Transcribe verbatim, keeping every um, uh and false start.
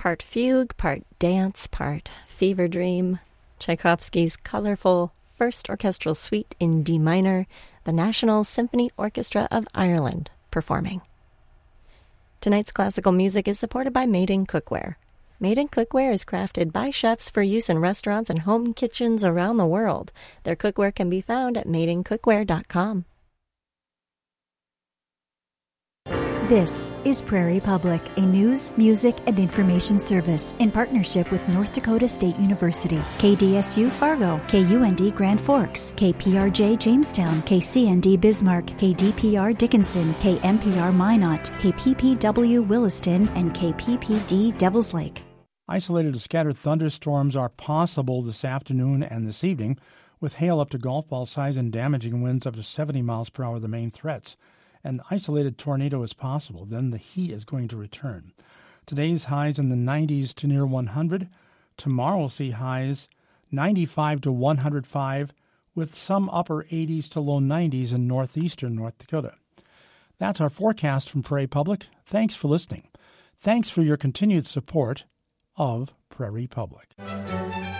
part fugue, part dance, part fever dream. Tchaikovsky's colorful First Orchestral Suite in D minor, the National Symphony Orchestra of Ireland performing. Tonight's classical music is supported by Made in Cookware. Made in Cookware is crafted by chefs for use in restaurants and home kitchens around the world. Their cookware can be found at made in cookware dot com. This is Prairie Public, a news, music, and information service in partnership with North Dakota State University, K D S U Fargo, K U N D Grand Forks, K P R J Jamestown, K C N D Bismarck, K D P R Dickinson, K M P R Minot, K P P W Williston, and K P P D Devils Lake. Isolated to scattered thunderstorms are possible this afternoon and this evening, with hail up to golf ball size and damaging winds up to seventy miles per hour the main threats. An isolated tornado is possible. Then the heat is going to return. Today's highs in the nineties to near one hundred. Tomorrow will see highs ninety-five to one hundred five, with some upper eighties to low nineties in northeastern North Dakota. That's our forecast from Prairie Public. Thanks for listening. Thanks for your continued support of Prairie Public.